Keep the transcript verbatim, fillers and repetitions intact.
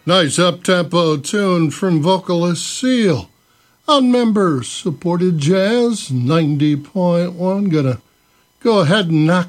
Nice up-tempo tune from vocalist Seal on Members Supported Jazz ninety point one. Gonna go ahead and knock